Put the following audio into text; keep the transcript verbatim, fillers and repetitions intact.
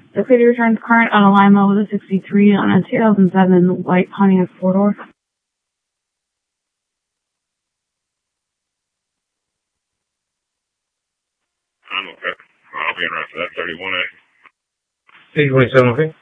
The city returns current on a Lima with a sixty-three on a two thousand seven white Pontiac four-door. I'm okay. I'll be interested. That's thirty-one A. eight twenty-seven, okay?